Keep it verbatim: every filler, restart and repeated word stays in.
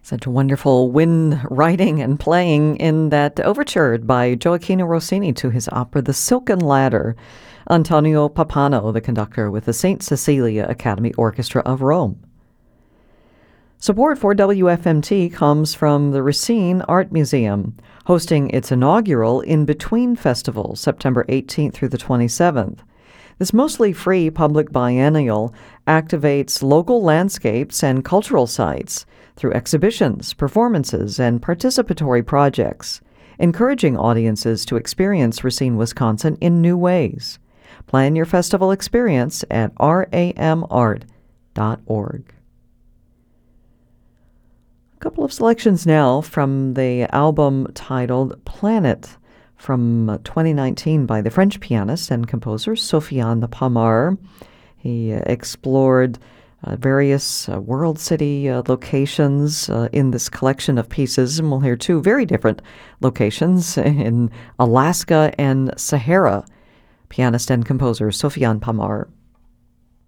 Such wonderful wind writing and playing in that overture by Gioacchino Rossini to his opera The Silken Ladder. Antonio Pappano, the conductor with the Saint Cecilia Academy Orchestra of Rome. Support for W F M T comes from the Racine Art Museum, hosting its inaugural In Between Festival, September eighteenth through the twenty-seventh. This mostly free public biennial activates local landscapes and cultural sites through exhibitions, performances, and participatory projects, encouraging audiences to experience Racine, Wisconsin in new ways. Plan your festival experience at ram art dot org. A couple of selections now from the album titled Planet from twenty nineteen by the French pianist and composer Sofiane Pamar. He uh, explored uh, various uh, world city uh, locations uh, in this collection of pieces, and we'll hear two very different locations in Alaska and Sahara. Pianist and composer Sofiane Pamar.